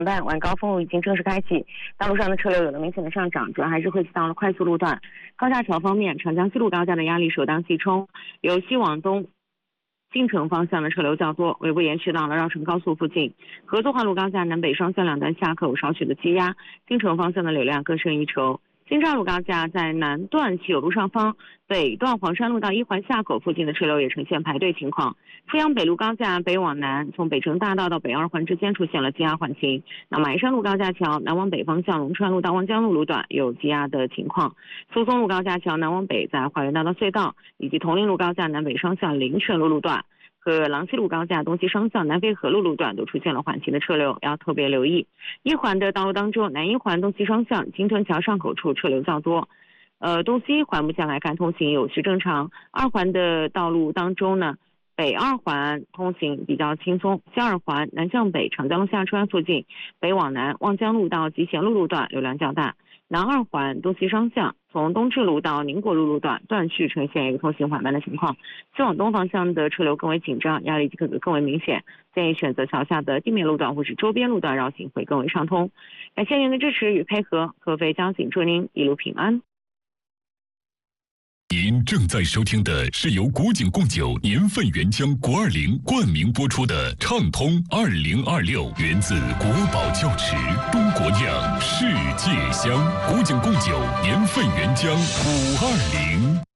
晚高峰路已经正式开启，道路上的车流有了明显的上涨，主要还是汇集到了快速路段。高架桥方面，长江西路高架的压力首当其冲，由西往东进城方向的车流较多，尾部延续到了绕城高速附近。合作化路高架南北双向两端下口少许的积压，进城方向的流量更胜一筹。京兆路高架在南段汽友路上方，北段黄山路到一环下口附近的车流也呈现排队情况。阜阳北路高架北往南，从北城大道到北二环之间出现了积压缓行。那马鞍山路高架桥南往北方向龙川路到望江路路段有积压的情况。苏松路高架桥南往北在花园大道隧道，以及铜陵路高架南北双向灵泉路路段和郎西路高架东西双向南飞河路路段都出现了缓行的车流，要特别留意。一环的道路当中，南一环东西双向金屯桥上口处车流较多。东西一环目前来看通行有序正常。二环的道路当中呢，北二环通行比较轻松，西二环南向北长江路下川附近，北往南望江路到集贤路路段流量较大。南二环东西双向从东至路到宁国路路段断续呈现一个通行缓慢的情况，西往东方向的车流更为紧张，压力更为明显，建议选择桥下的地面路段或是周边路段绕行会更为畅通。感谢您的支持与配合，合肥交警祝您一路平安。 您正在收听的是由古井贡酒年份原浆国20冠名播出的畅通2026，源自国宝窖池，中国酿，世界香。古井贡酒年份原浆520。